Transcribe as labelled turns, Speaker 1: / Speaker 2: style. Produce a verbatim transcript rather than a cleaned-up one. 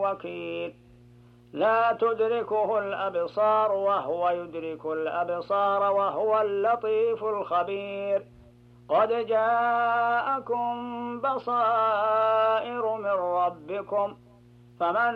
Speaker 1: وكيل لا تدركه الأبصار وهو يدرك الأبصار وهو اللطيف الخبير قد جاءكم بصائر من ربكم فمن